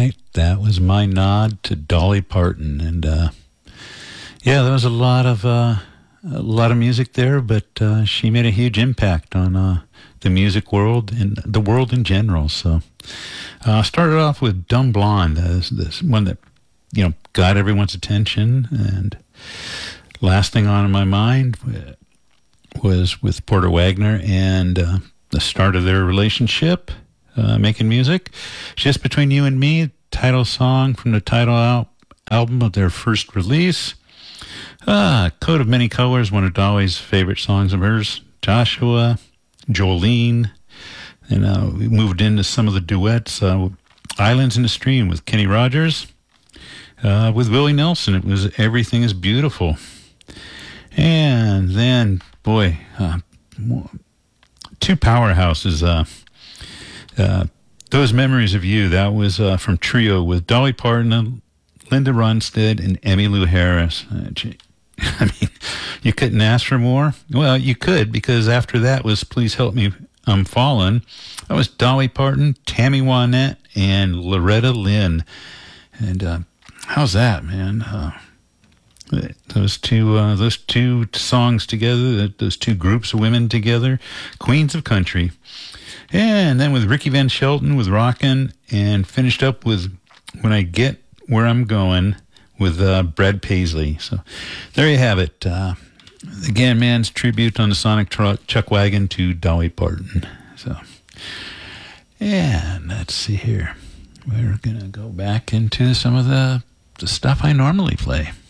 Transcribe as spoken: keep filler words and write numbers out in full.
right. That was my nod to Dolly Parton, and uh, yeah, there was a lot of uh, a lot of music there, but uh, she made a huge impact on uh, the music world and the world in general. So, I uh, started off with "Dumb Blonde," as this one that you know got everyone's attention, and last thing on my mind was with Porter Wagoner and uh, the start of their relationship. Uh, making music. Just Between You and Me, title song from the title al- album of their first release. Ah, Coat of Many Colors, one of Dolly's favorite songs of hers. Joshua, Jolene, and uh, we moved into some of the duets. Uh, Islands in the Stream with Kenny Rogers. Uh, with Willie Nelson, it was Everything is Beautiful. And then, boy, uh, two powerhouses, uh, Uh, Those Memories of You, that was uh, from Trio with Dolly Parton, Linda Ronstadt, and Emmylou Harris. Uh, gee, I mean, you couldn't ask for more? Well, you could, because after that was Please Help Me, I'm Falling. That was Dolly Parton, Tammy Wynette, and Loretta Lynn. And uh, how's that, man? Uh, those two uh, those two songs together, those two groups of women together, Queens of Country. And then with Ricky Van Shelton with Rockin', and finished up with When I Get Where I'm Going with uh, Brad Paisley. So there you have it. Uh, again, man's tribute on the Sonic Tr- Chuck Wagon to Dolly Parton. So, and let's see here. We're going to go back into some of the, the stuff I normally play.